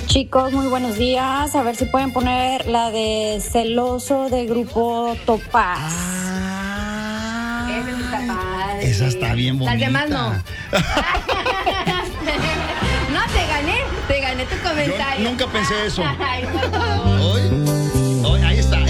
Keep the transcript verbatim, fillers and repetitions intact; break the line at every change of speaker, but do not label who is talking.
Chicos, muy buenos días. A ver si pueden poner la de Celoso de Grupo Topaz.
Ah,
Esa está padre.
esa está bien bonita.
Las demás no. No, te gané. Te gané tu comentario.
Yo nunca pensé eso.
Ay, por favor.
Hoy, hoy, ahí está.